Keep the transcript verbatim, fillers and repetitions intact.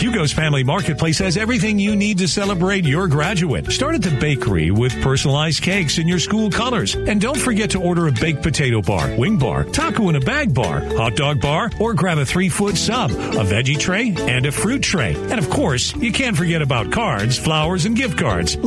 Hugo's Family Marketplace has everything you need to celebrate your graduate. Start at the bakery with personalized cakes in your school colors. And don't forget to order a baked potato bar, wing bar, taco in a bag bar, hot dog bar, or grab a three-foot sub, a veggie tray, and a fruit tray. And of course, you can't forget about cards, flowers, and gift cards.